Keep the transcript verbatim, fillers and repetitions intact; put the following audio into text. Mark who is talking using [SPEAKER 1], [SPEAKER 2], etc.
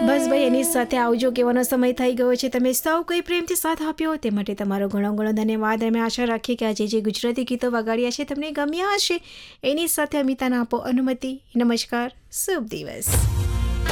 [SPEAKER 1] બસ ભાઈ એની સાથે આવજો કહેવાનો સમય થઈ ગયો છે. તમે સૌ કોઈ પ્રેમથી સાથ આપ્યો તે માટે તમારો ઘણો ઘણો ધન્યવાદ. અમે આશા રાખીએ કે આજે જે ગુજરાતી ગીતો વગાડ્યા છે તમને ગમ્યા હશે. એની સાથે અમિતાને આપો અનુમતિ. નમસ્કાર, શુભ દિવસ.